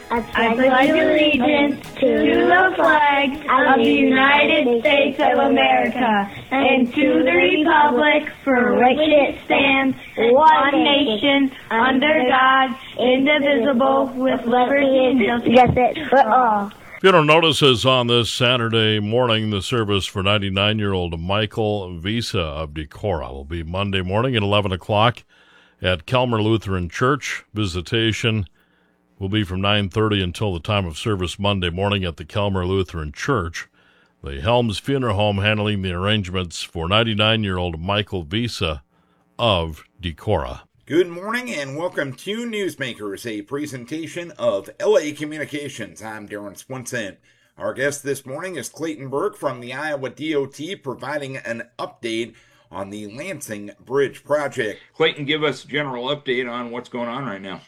I pledge allegiance to the flag of the United States of America and to the republic for which it stands, one nation, under God, indivisible, with liberty and justice for all. Funeral notices on this Saturday morning. The service for 99-year-old Michael Visa of Decorah will be Monday morning at 11 o'clock at Kelmer Lutheran Church. Visitation will be from 9:30 until the time of service Monday morning at the Kelmer Lutheran Church. The Helms Funeral Home handling the arrangements for 99-year-old Michael Visa of Decorah. Good morning and welcome to Newsmakers, a presentation of LA Communications. I'm Darren Swinson. Our guest this morning is Clayton Burke from the Iowa DOT, providing an update on the Lansing Bridge project. Clayton, give us a general update on what's going on right now.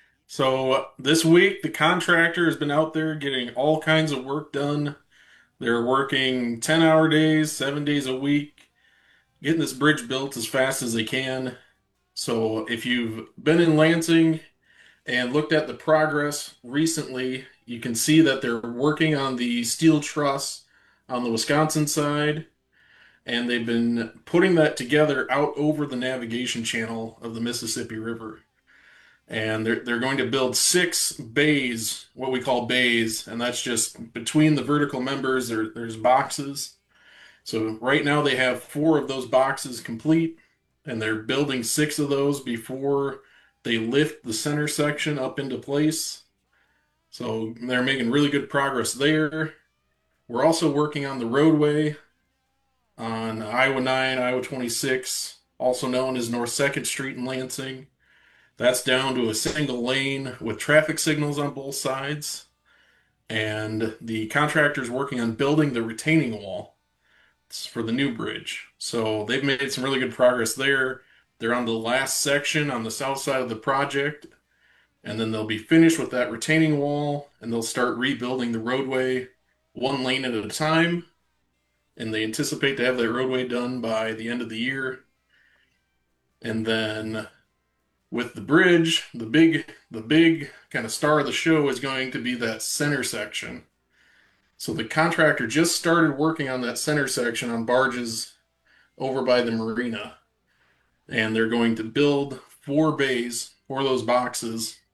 So this week, the contractor has been out there getting all kinds of work done. They're working 10-hour days, 7 days a week, getting this bridge built as fast as they can. So if you've been in Lansing and looked at the progress recently, you can see that they're working on the steel truss on the Wisconsin side, and they've been putting that together out over the navigation channel of the Mississippi River. And they're going to build 6 bays, what we call bays, and that's just between the vertical members, there's boxes. So right now they have 4 of those boxes complete, and they're building 6 of those before they lift the center section up into place. So they're making really good progress there. We're also working on the roadway on Iowa 9, Iowa 26, also known as North 2nd Street in Lansing. That's down to a single lane with traffic signals on both sides. And the contractor's working on building the retaining wall for the new bridge. So they've made some really good progress there. They're on the last section on the south side of the project, and then they'll be finished with that retaining wall, and they'll start rebuilding the roadway 1 lane at a time. And they anticipate to have that roadway done by the end of the year. And then with the bridge, the big kind of star of the show is going to be that center section. So the contractor just started working on that center section on barges over by the marina. And they're going to build 4 bays for those boxes